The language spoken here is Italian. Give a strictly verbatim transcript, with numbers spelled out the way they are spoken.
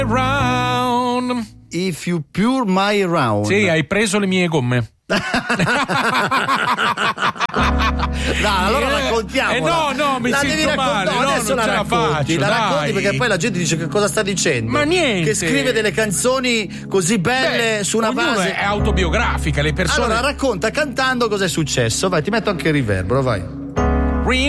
Round. If you pure my round. Sì, hai preso le mie gomme. No, allora Eh, raccontiamola. eh no, no, mi la sento devi male, raccontare, no, adesso non la ce la racconti, faccio, la dai. racconti perché poi la gente dice che cosa sta dicendo. Ma niente. Che scrive delle canzoni così belle Beh, su una ognuno base. è autobiografica, le persone. Allora racconta cantando cosa è successo. Vai, ti metto anche il riverbero, vai.